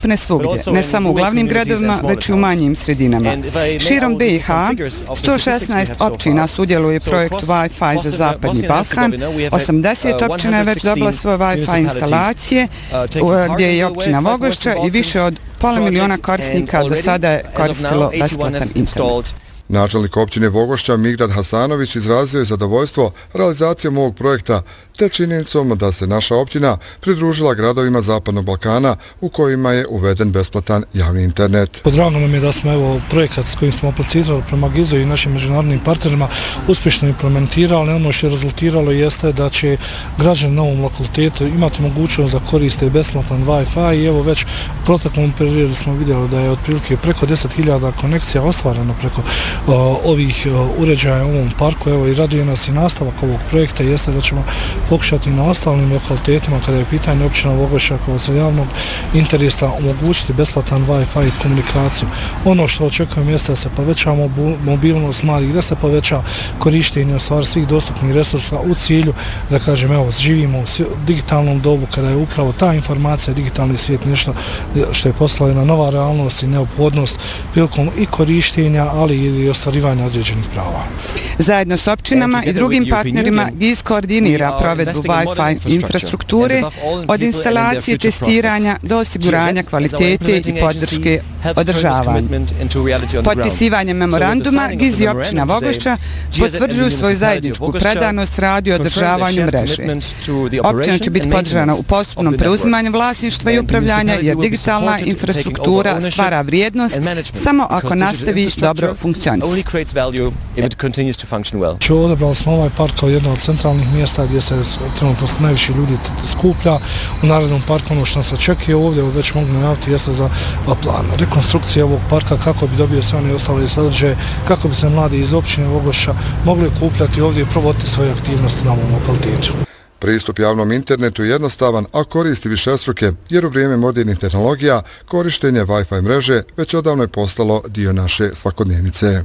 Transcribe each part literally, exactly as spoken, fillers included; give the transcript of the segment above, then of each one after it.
ne svugdje, ne samo u glavnim gradovima, već i u manjim sredinama. Širom B i H, sto šesnaest općina sudjeluje u projektu Wi-Fi za Zapadni Balkan, osamdeset općina je već dobila svoje Wi-Fi instalacije, gdje je općina Vogošća i više od pola miliona korisnika do sada je koristilo besplatan internet. Načelnik općine Vogošća Migdad Hasanović izrazio je zadovoljstvo realizacijom ovog projekta te činjenicom da se naša općina pridružila gradovima Zapadnog Balkana u kojima je uveden besplatan javni internet. Drago nam je da smo evo projekat s kojim smo aplicirali prema Gizu i našim međunarodnim partnerima uspješno implementirali. Ono što je rezultiralo jeste da će građani na ovom lokalitetu imati mogućnost da koriste besplatan Wi-Fi i evo već u proteklom periodu smo vidjeli da je otprilike preko deset hiljada konekcija ostvareno preko o, ovih o, uređaja u ovom parku. Evo i raduje nas i nastavak ovog projekta jeste da ćemo pokušati na ostalim lokalitetima kada je pitanje općina Vogošća kao od javnog interesa omogućiti besplatan Wi-Fi komunikaciju. Ono što očekujem jeste da se poveća mobilnost mladih, da se poveća korištenje stvar svih dostupnih resursa u cilju da kažem evo živimo u digitalnom dobu kada je upravo ta informacija digitalni svijet nešto što je postala jedna nova realnost i neophodnost prilikom i korištenja ali i ostvarivanja određenih prava. Zajedno s općinama i drugim partnerima Giz koordinira provedbu Wi-Fi infrastrukture od instalacije testiranja do osiguranja kvalitete i podrške održavanja. Potpisivanjem memoranduma Giz i općina Vogošća potvrđuju svoju zajedničku predanost radu i održavanju mreže. Općina će biti podržana u postupnom preuzimanju vlasništva i upravljanja jer digitalna infrastruktura stvara vrijednost samo ako nastavi dobro funkcionisati. Odabrali smo ovaj park kao jedno od centralnih mjesta gdje se trenutno najviše ljudi skuplja. U narednom parku ono što nas očekuje ovdje već mogu najaviti jeste za plan rekonstrukcije ovog parka kako bi dobio sve one ostale sadržaje, kako bi se mladi iz općine Vogošća mogli okupljati ovdje i provoditi svoje aktivnosti na ovom lokalitetu. Pristup javnom internetu je jednostavan, a koristi višestruke, jer u vrijeme modernih tehnologija korištenje Wi-Fi mreže već odavno je postalo dio naše svakodnevnice.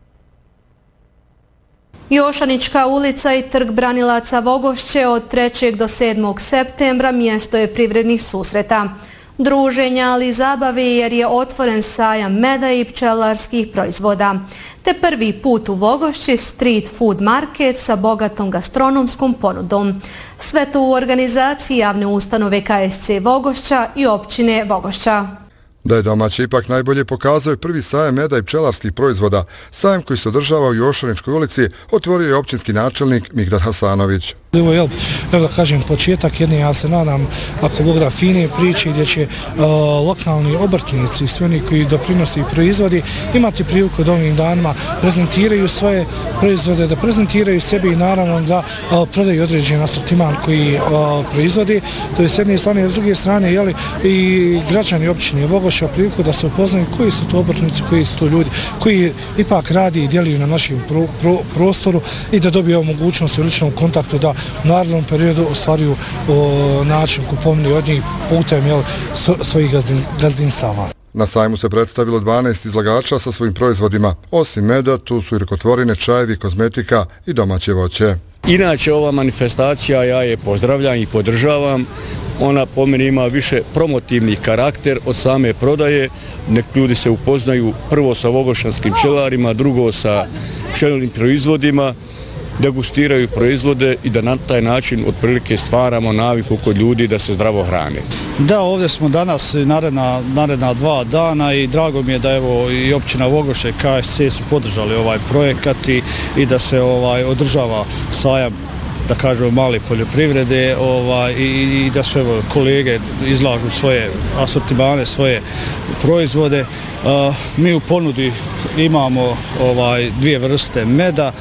Jošanička ulica i trg Branilaca Vogošće od trećeg do sedmog septembra mjesto je privrednih susreta, druženja, ali i zabave jer je otvoren sajam meda i pčelarskih proizvoda. Te prvi put u Vogošći street food market sa bogatom gastronomskom ponudom. Sve to u organizaciji javne ustanove K S C Vogošća i općine Vogošća. Da je domaći ipak najbolje pokazao je prvi sajam meda i pčelarskih proizvoda. Sajam koji se održava u Jošaničkoj ulici otvorio je općinski načelnik Migdad Hasanović. Evo, evo, evo da kažem početak jedne, ja se nadam, ako Bog da fine priče gdje će uh, lokalni obrtnici i svi oni koji doprinosi i proizvodi imati priliku da ovim danima prezentiraju svoje proizvode, da prezentiraju sebe i naravno da uh, prodaju određen asortiman koji uh, proizvodi. To je s jedne strane, a s druge strane jeli, i građani općine Vogošća priliku da se upoznaju koji su to obrtnici, koji su to ljudi koji ipak radi i djeluju na našem pro, pro, prostoru i da dobiju mogućnost u ličnom kontaktu da u narednom periodu ostvaruju o, način kupovine od njih putem jel, svojih gazdin, gazdinstava. Na sajmu se predstavilo dvanaest izlagača sa svojim proizvodima. Osim meda, tu su i rukotvorine, čajevi, kozmetika i domaće voće. Inače, ova manifestacija ja je pozdravljam i podržavam. Ona po meni ima više promotivni karakter od same prodaje. Nek ljudi se upoznaju prvo sa vogošćanskim pčelarima, drugo sa pčelnim proizvodima, degustiraju proizvode i da na taj način otprilike stvaramo naviku kod ljudi da se zdravo hrane. Da, ovdje smo danas naredna, naredna dva dana i drago mi je da evo i općina Vogošća i K S C su podržali ovaj projekat i, i da se ovaj održava sajam, da kažemo, male poljoprivrede ovaj, i, i da su evo kolege izlažu svoje asortimane, svoje proizvode. Uh, mi u ponudi imamo ovaj dvije vrste meda,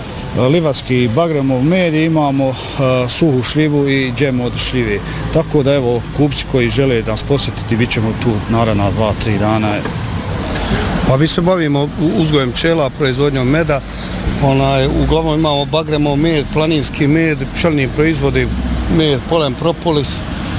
livatski bagremov med, imamo uh, suhu šljivu i džem od šljive. Tako da evo kupci koji žele da nas posjetiti bit ćemo tu naravno dva, tri dana. Pa mi se bavimo uzgojem pčela, proizvodnjom meda. Onaj, uglavnom imamo bagremov med, planinski med, pčelni proizvodi, med, polen propolis,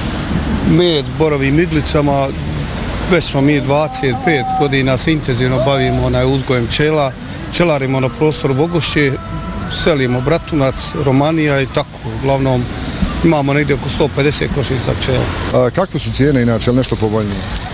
med, borovim iglicama. Već smo mi dvadeset pet godina se intenzivno bavimo onaj, uzgojem pčela. Pčelarimo na prostoru Vogošće, selimo Bratunac, Romanija i tako. Uglavnom imamo negdje oko sto pedeset košnica pčela. A kakve su cijene inače, ali nešto povoljnije?